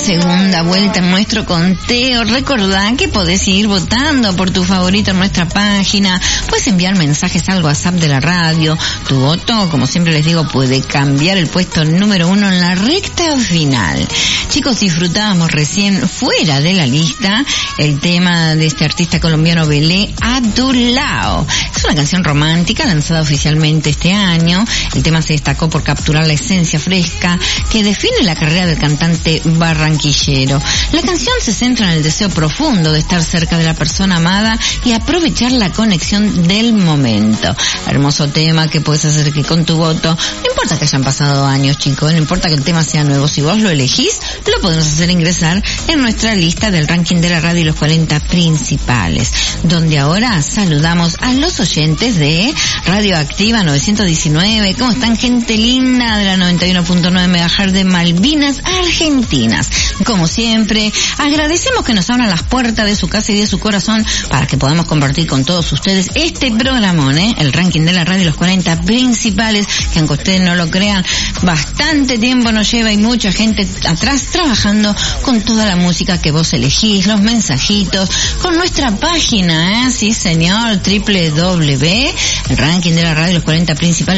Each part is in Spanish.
segunda vuelta en nuestro conteo. Recordá que podés ir votando por tu favorito en nuestra página. Puedes enviar mensajes al WhatsApp de la radio. Tu voto, como siempre les digo, puede cambiar el puesto número 1 en la recta final. Chicos, disfrutábamos recién fuera de la lista el tema de este artista colombiano Belé, A Tu Lao. Es una canción romántica lanzada oficialmente este año. El tema se destacó por capturar la esencia fresca que define la carrera del cantante barranquillero. La canción se centra en el deseo profundo de estar cerca de la persona amada y aprovechar la conexión del momento. Hermoso tema que puedes hacer que con tu voto, no importa que hayan pasado años, chicos, no importa que el tema sea nuevo, si vos lo elegís, lo podemos hacer ingresar en nuestra lista del ranking de la radio y los 40 principales, donde ahora saludamos a los oyentes de Radio Activa 919. ¿Cómo están, gente linda de la 91.9 MHz de Malvinas Argentinas? Como siempre, agradecemos que nos abran las puertas de su casa y de su corazón para que podamos compartir con todos ustedes este programón, el ranking de la radio y los 40 principales, que aunque ustedes no lo crean, bastante tiempo nos lleva y mucha gente atrás trabajando con toda la música que vos elegís, los mensajitos, con nuestra página, sí señor, www.elrankingdelaradio y los 40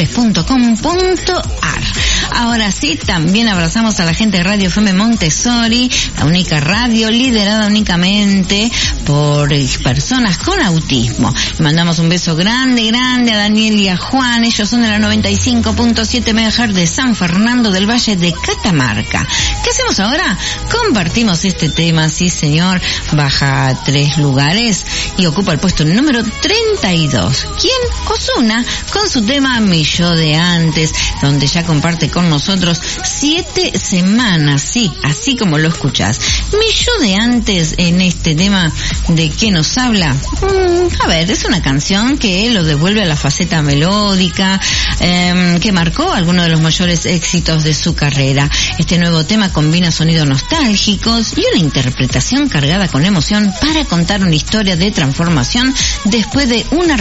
principales.com.ar. Ahora sí, también abrazamos a la gente de Radio FM Montessori, la única radio liderada únicamente por personas con autismo. Le mandamos un beso grande, grande a Daniel y a Juan. Ellos son de la 95.7 MHz de San Fernando del Valle de Catamarca. ¿Qué hacemos ahora? Compartimos este tema, sí señor, baja 3 lugares y ocupa el puesto número 32. ¿Quién? Ozuna, con su tema Mi Yo de Antes, donde ya comparte con nosotros 7 semanas, sí, así como lo escuchás. Mi Yo de Antes, en este tema, ¿de qué nos habla? A ver, es una canción que lo devuelve a la faceta melódica, que marcó algunos de los mayores éxitos de su carrera. Este nuevo tema combina sonidos nostálgicos y una interpretación cargada con emoción para contar una historia de transformación después de una